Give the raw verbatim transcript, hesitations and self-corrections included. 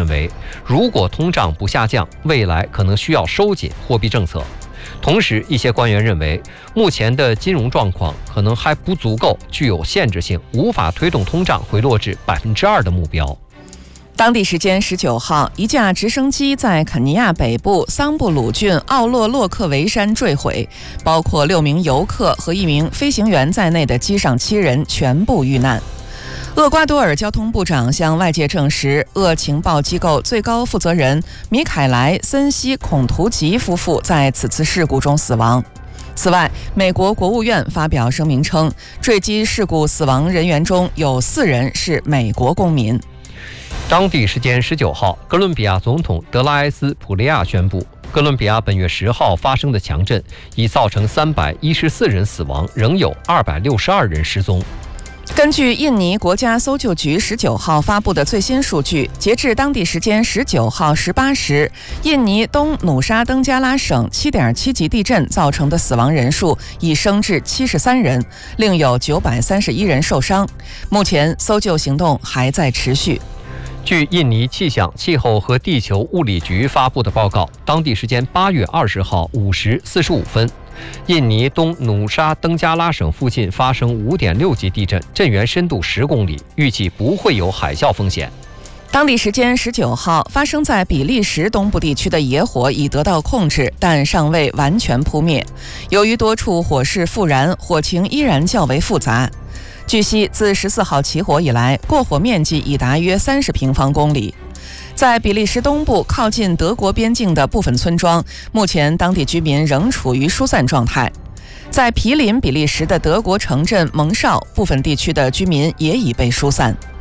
为，如果通胀不下降，未来可能需要收紧货币政策。同时，一些官员认为，目前的金融状况可能还不足够，具有限制性，无法推动通胀回落至百分之二的目标。 当地时间十九号，一架直升机在肯尼亚北部桑布鲁郡奥洛洛克维山坠毁，包括六名游客和一名飞行员在内的机上七人全部遇难。厄瓜多尔交通部长向外界证实，厄情报机构最高负责人米凯莱·森西孔图吉夫妇在此次事故中死亡。此外，美国国务院发表声明称，坠机事故死亡人员中有四人是美国公民。 当地时间十九号，哥伦比亚总统德拉埃斯普雷亚宣布，哥伦比亚本月十号发生的强震已造成三百一十四人死亡，仍有二百六十二人失踪。 根据印尼国家搜救局十九号发布的最新数据，截至当地时间十九号十八时，印尼东努沙登加拉省 七点七 级地震造成的死亡人数已升至七十三人，另有九百三十一人受伤。目前搜救行动还在持续。 据印尼气象、气候和地球物理局发布的报告，当地时间八月二十号五时四十五分，印尼东努沙登加拉省附近发生五点六级地震，震源深度十公里，预计不会有海啸风险。 当地时间十九号，发生在比利时东部地区的野火已得到控制，但尚未完全扑灭。由于多处火势复燃，火情依然较为复杂。据悉，自十四号起火以来，过火面积已达约三十平方公里。在比利时东部靠近德国边境的部分村庄，目前当地居民仍处于疏散状态。在毗邻比利时的德国城镇蒙绍，部分地区的居民也已被疏散。